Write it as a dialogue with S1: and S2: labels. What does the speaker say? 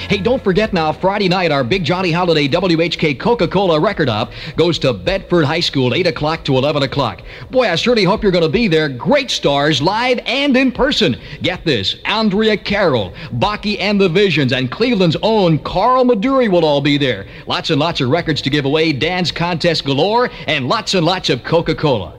S1: Hey, don't forget now, Friday night, our Big Johnny Holiday WHK Coca-Cola record up goes to Bedford High School, 8 o'clock to 11 o'clock. Boy, I surely hope you're going to be there. Great stars, live and in person. Get this, Andrea Carroll, Baki and the Visions, and Cleveland's own Carl Maduri will all be there. Lots and lots of records to give away, dance contest galore, and lots of Coca-Cola.